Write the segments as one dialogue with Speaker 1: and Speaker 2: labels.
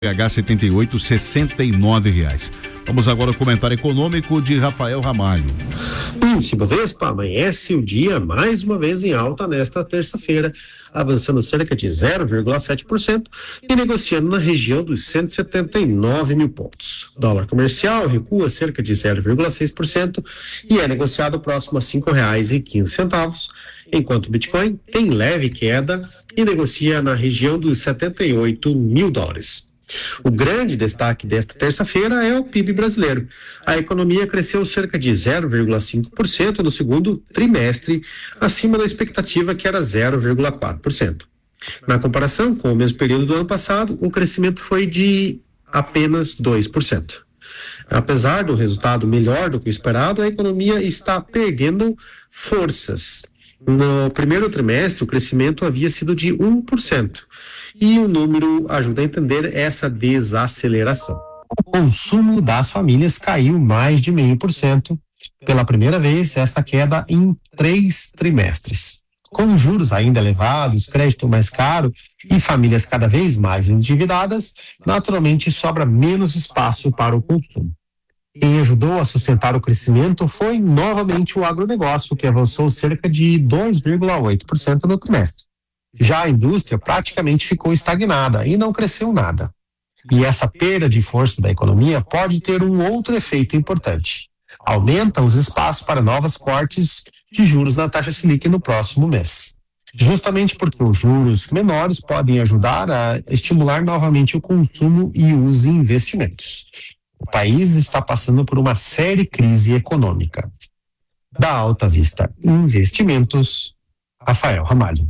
Speaker 1: H78, R$69. Vamos agora ao comentário econômico de Rafael Ramalho.
Speaker 2: Índice Bovespa amanhece o dia mais uma vez em alta nesta terça-feira, avançando cerca de 0,7% e negociando na região dos 179 mil pontos. Dólar comercial recua cerca de 0,6% e é negociado próximo a R$5,15, enquanto o Bitcoin tem leve queda e negocia na região dos 78 mil dólares. O grande destaque desta terça-feira é o PIB brasileiro. A economia cresceu cerca de 0,5% no segundo trimestre, acima da expectativa que era 0,4%. Na comparação com o mesmo período do ano passado, o crescimento foi de apenas 2%. Apesar do resultado melhor do que o esperado, a economia está perdendo forças. No primeiro trimestre, o crescimento havia sido de 1%. E o número ajuda a entender essa desaceleração. O consumo das famílias caiu mais de 0,5%. Pela primeira vez, esta queda em 3 trimestres. Com juros ainda elevados, crédito mais caro e famílias cada vez mais endividadas, naturalmente sobra menos espaço para o consumo. Quem ajudou a sustentar o crescimento foi novamente o agronegócio, que avançou cerca de 2,8% no trimestre. Já a indústria praticamente ficou estagnada e não cresceu nada. E essa perda de força da economia pode ter um outro efeito importante. Aumenta os espaços para novos cortes de juros na taxa Selic no próximo mês. Justamente porque os juros menores podem ajudar a estimular novamente o consumo e os investimentos. O país está passando por uma séria crise econômica. Da Alta Vista Investimentos, Rafael Ramalho.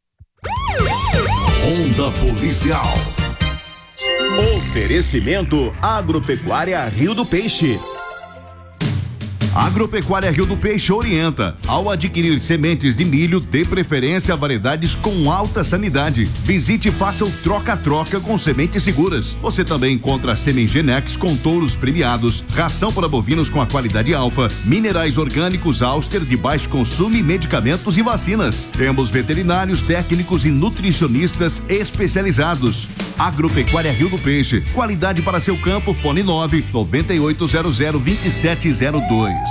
Speaker 3: Ronda Policial. Oferecimento Agropecuária Rio do Peixe.
Speaker 1: Agropecuária Rio do Peixe orienta. Ao adquirir sementes de milho, dê preferência a variedades com alta sanidade. Visite e faça o troca-troca com sementes seguras. Você também encontra Semengenex com touros premiados, ração para bovinos com a qualidade alfa, minerais orgânicos Auster de baixo consumo e medicamentos e vacinas. Temos veterinários, técnicos e nutricionistas especializados. Agropecuária Rio do Peixe. Qualidade para seu campo. Fone 998002702.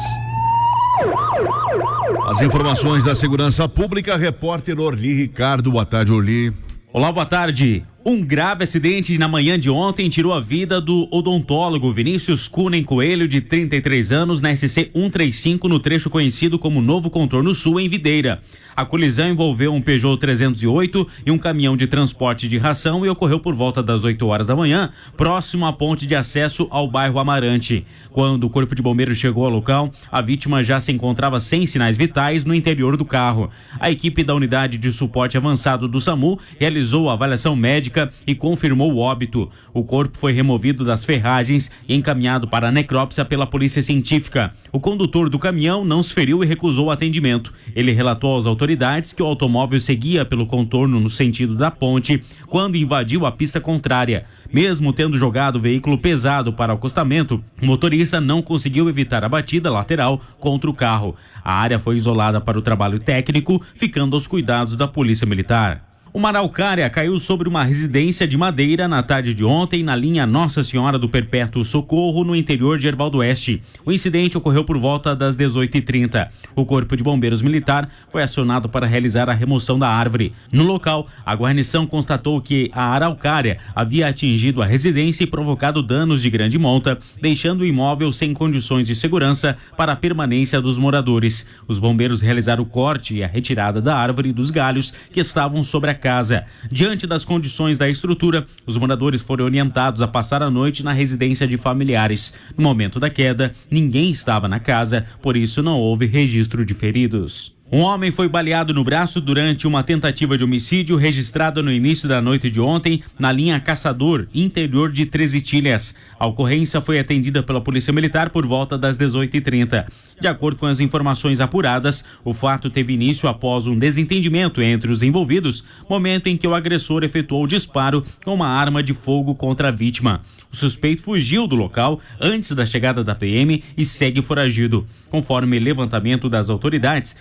Speaker 1: As informações da segurança pública, repórter Orli Ricardo. Boa tarde, Orli.
Speaker 4: Olá, boa tarde. Um grave acidente na manhã de ontem tirou a vida do odontólogo Vinícius Kunen Coelho, de 33 anos, na SC 135, no trecho conhecido como Novo Contorno Sul, em Videira. A colisão envolveu um Peugeot 308 e um caminhão de transporte de ração e ocorreu por volta das 8 horas da manhã, próximo à ponte de acesso ao bairro Amarante. Quando o corpo de bombeiros chegou ao local, a vítima já se encontrava sem sinais vitais no interior do carro. A equipe da unidade de suporte avançado do SAMU realizou a avaliação médica e confirmou o óbito. O corpo foi removido das ferragens e encaminhado para a necrópsia pela polícia científica. O condutor do caminhão não se feriu e recusou o atendimento. Ele relatou às autoridades que o automóvel seguia pelo contorno no sentido da ponte quando invadiu a pista contrária. Mesmo tendo jogado o veículo pesado para o acostamento, o motorista não conseguiu evitar a batida lateral contra o carro. A área foi isolada para o trabalho técnico, ficando aos cuidados da Polícia Militar. Uma araucária caiu sobre uma residência de madeira na tarde de ontem na linha Nossa Senhora do Perpétuo Socorro, no interior de Erval do Oeste. O incidente ocorreu por volta das 18h30. O Corpo de Bombeiros Militar foi acionado para realizar a remoção da árvore. No local, a guarnição constatou que a araucária havia atingido a residência e provocado danos de grande monta, deixando o imóvel sem condições de segurança para a permanência dos moradores. Os bombeiros realizaram o corte e a retirada da árvore e dos galhos que estavam sobre a casa. Diante das condições da estrutura, os moradores foram orientados a passar a noite na residência de familiares. No momento da queda, ninguém estava na casa, por isso não houve registro de feridos. Um homem foi baleado no braço durante uma tentativa de homicídio registrada no início da noite de ontem na linha Caçador, interior de Três Itilhas. A ocorrência foi atendida pela Polícia Militar por volta das 18h30. De acordo com as informações apuradas, o fato teve início após um desentendimento entre os envolvidos, momento em que o agressor efetuou o disparo com uma arma de fogo contra a vítima. O suspeito fugiu do local antes da chegada da PM e segue foragido. Conforme levantamento das autoridades, ele já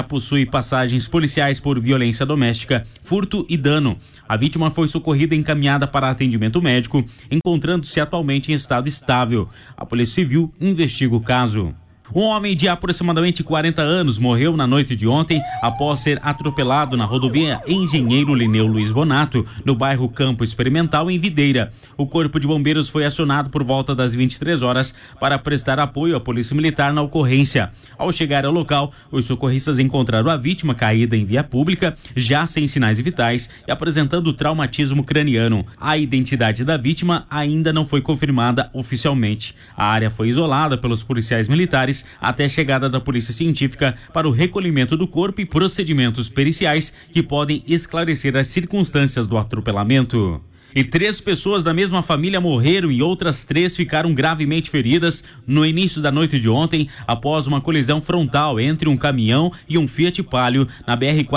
Speaker 4: já possui passagens policiais por violência doméstica, furto e dano. A vítima foi socorrida e encaminhada para atendimento médico, encontrando-se atualmente em estado estável. A Polícia Civil investiga o caso. Um homem de aproximadamente 40 anos morreu na noite de ontem após ser atropelado na rodovia Engenheiro Lineu Luiz Bonato, no bairro Campo Experimental, em Videira. O Corpo de Bombeiros foi acionado por volta das 23 horas para prestar apoio à Polícia Militar na ocorrência. Ao chegar ao local, os socorristas encontraram a vítima caída em via pública, já sem sinais vitais e apresentando traumatismo craniano. A identidade da vítima ainda não foi confirmada oficialmente. A área foi isolada pelos policiais militares até a chegada da Polícia Científica para o recolhimento do corpo e procedimentos periciais que podem esclarecer as circunstâncias do atropelamento. E 3 pessoas da mesma família morreram e outras 3 ficaram gravemente feridas no início da noite de ontem após uma colisão frontal entre um caminhão e um Fiat Palio na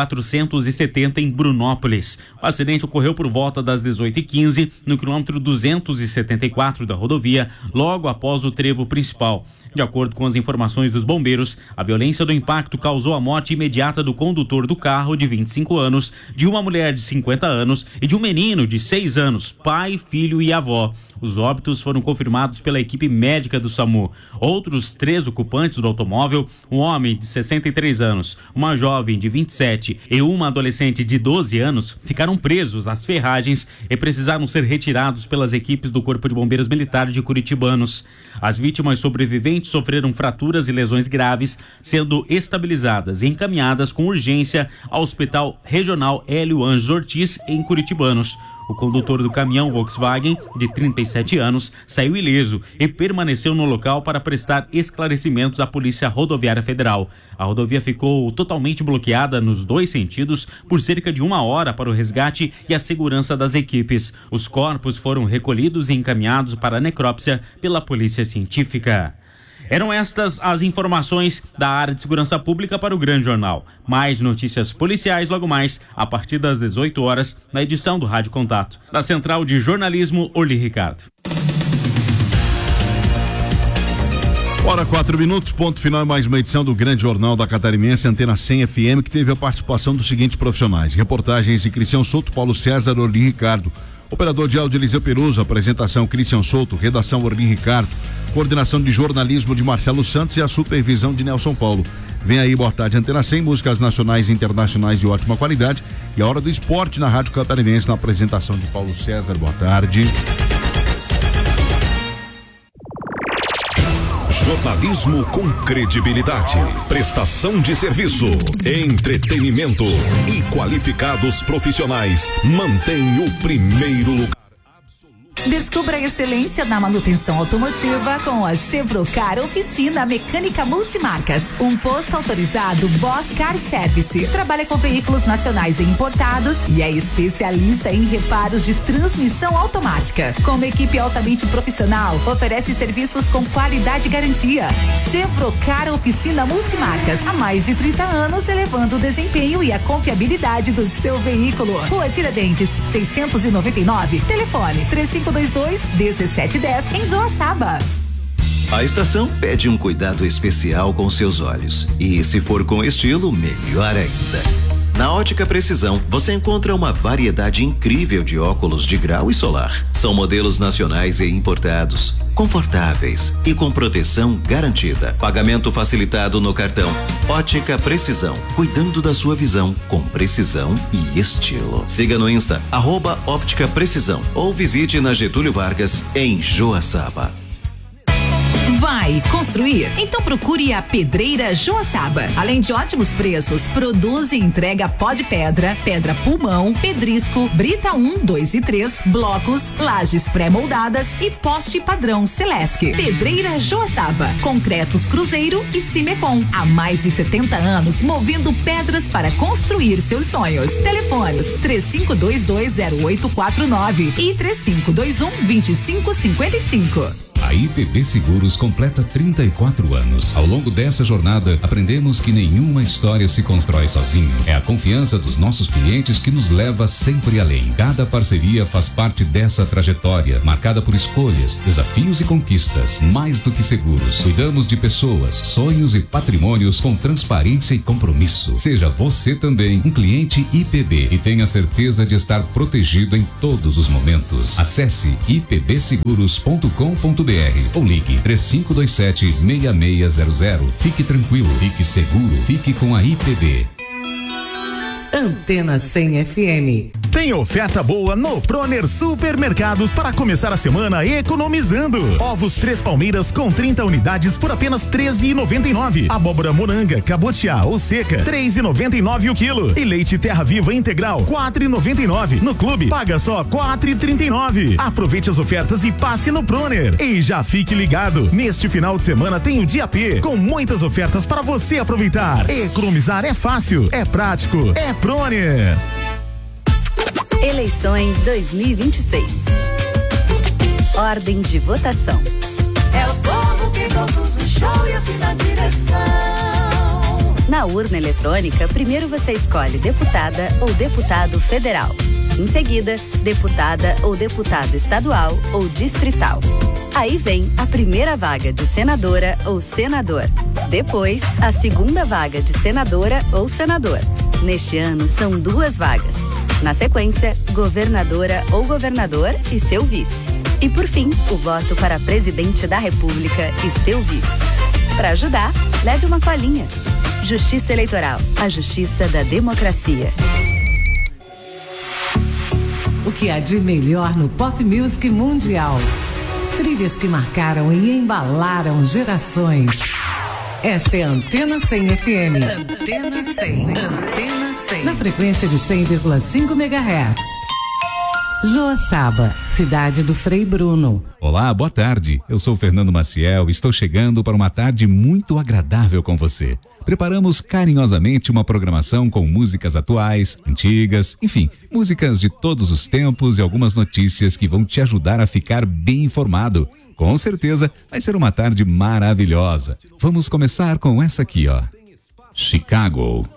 Speaker 4: BR-470 em Brunópolis. O acidente ocorreu por volta das 18h15 no quilômetro 274 da rodovia, logo após o trevo principal. De acordo com as informações dos bombeiros, a violência do impacto causou a morte imediata do condutor do carro, de 25 anos, de uma mulher de 50 anos e de um menino de 6 anos, pai, filho e avó. Os óbitos foram confirmados pela equipe médica do SAMU. Outros 3 ocupantes do automóvel, um homem de 63 anos, uma jovem de 27 e uma adolescente de 12 anos, ficaram presos às ferragens e precisaram ser retirados pelas equipes do Corpo de Bombeiros Militar de Curitibanos. As vítimas sobreviventes sofreram fraturas e lesões graves, sendo estabilizadas e encaminhadas com urgência ao Hospital Regional Hélio Anjos Ortiz, em Curitibanos. O condutor do caminhão Volkswagen, de 37 anos, saiu ileso e permaneceu no local para prestar esclarecimentos à Polícia Rodoviária Federal. A rodovia ficou totalmente bloqueada nos 2 sentidos por cerca de 1 hora para o resgate e a segurança das equipes. Os corpos foram recolhidos e encaminhados para a necrópsia pela Polícia Científica. Eram estas as informações da área de segurança pública para o Grande Jornal. Mais notícias policiais logo mais, a partir das 18 horas, na edição do Rádio Contato. Da Central de Jornalismo, Orli Ricardo.
Speaker 1: Hora 4 minutos, ponto final em mais uma edição do Grande Jornal da Catarinense, Antena 100 FM, que teve a participação dos seguintes profissionais. Reportagens de Cristian Souto, Paulo César, Orli Ricardo. Operador de áudio, Eliseu Peruso. Apresentação, Cristian Souto. Redação, Orli Ricardo. Coordenação de jornalismo de Marcelo Santos e a supervisão de Nelson Paulo. Vem aí, boa tarde, Antena 100, músicas nacionais e internacionais de ótima qualidade. E a hora do esporte na Rádio Catarinense, na apresentação de Paulo César. Boa tarde.
Speaker 3: Jornalismo com credibilidade, prestação de serviço, entretenimento e qualificados profissionais mantém o primeiro lugar.
Speaker 5: Descubra a excelência na manutenção automotiva com a Chevrocar Oficina Mecânica Multimarcas. Um posto autorizado Bosch Car Service. Trabalha com veículos nacionais e importados e é especialista em reparos de transmissão automática. Com uma equipe altamente profissional, oferece serviços com qualidade e garantia. Chevrocar Oficina Multimarcas. Há mais de 30 anos, elevando o desempenho e a confiabilidade do seu veículo. Rua Tiradentes, 699. Telefone 3522-1710 em Joaçaba.
Speaker 6: A estação pede um cuidado especial com seus olhos. E se for com estilo, melhor ainda. Na Ótica Precisão, você encontra uma variedade incrível de óculos de grau e solar. São modelos nacionais e importados, confortáveis e com proteção garantida. Pagamento facilitado no cartão. Ótica Precisão, cuidando da sua visão com precisão e estilo. Siga no Insta, @Óptica Precisão, ou visite na Getúlio Vargas, em Joaçaba.
Speaker 5: Vai construir? Então procure a Pedreira Joaçaba. Além de ótimos preços, produz e entrega pó de pedra, pedra pulmão, pedrisco, brita 1, 2 e 3, blocos, lajes pré-moldadas e poste padrão Celesc. Pedreira Joaçaba, concretos Cruzeiro e Cimecon. Há mais de 70 anos movendo pedras para construir seus sonhos. Telefones 35220849 e 3521-2555.
Speaker 3: A
Speaker 7: IPB Seguros completa 34 anos. Ao longo dessa jornada, aprendemos que nenhuma história se constrói sozinho. É a confiança dos nossos clientes que nos leva sempre além. Cada parceria faz parte dessa trajetória, marcada por escolhas, desafios e conquistas. Mais do que seguros, cuidamos de pessoas, sonhos e patrimônios com transparência e compromisso. Seja você também um cliente IPB e tenha certeza de estar protegido em todos os momentos. Acesse ipbseguros.com.br ou ligue 3527-6600. Fique tranquilo, fique seguro, fique com a IPB.
Speaker 8: Antena 100 FM.
Speaker 9: Tem oferta boa no Proner Supermercados para começar a semana economizando. Ovos 3 Palmeiras com 30 unidades por apenas R$ 13,99. Abóbora moranga, cabotiá ou seca, R$ 3,99 o quilo. E leite Terra Viva integral, R$ 4,99. No clube, paga só R$ 4,39. Aproveite as ofertas e passe no Proner. E já fique ligado, neste final de semana tem o Dia P, com muitas ofertas para você aproveitar. Economizar é fácil, é prático, é Proner.
Speaker 10: Eleições 2026. Ordem de votação.
Speaker 11: É o povo que produz o show e assina a direção.
Speaker 10: Na urna eletrônica, primeiro você escolhe deputada ou deputado federal. Em seguida, deputada ou deputado estadual ou distrital. Aí vem a primeira vaga de senadora ou senador. Depois, a segunda vaga de senadora ou senador. Neste ano, são 2 vagas. Na sequência, governadora ou governador e seu vice. E por fim, o voto para presidente da República e seu vice. Para ajudar, leve uma colinha. Justiça Eleitoral, a justiça da democracia.
Speaker 8: O que há de melhor no pop music mundial? Trilhas que marcaram e embalaram gerações. Esta é a Antena 100 FM. Antena 100. Antena 100. Na frequência de 100,5 MHz. Joaçaba, cidade do Frei Bruno.
Speaker 7: Olá, boa tarde. Eu sou Fernando Maciel e estou chegando para uma tarde muito agradável com você. Preparamos carinhosamente uma programação com músicas atuais, antigas, enfim, músicas de todos os tempos e algumas notícias que vão te ajudar a ficar bem informado. Com certeza vai ser uma tarde maravilhosa. Vamos começar com essa aqui, ó. Chicago.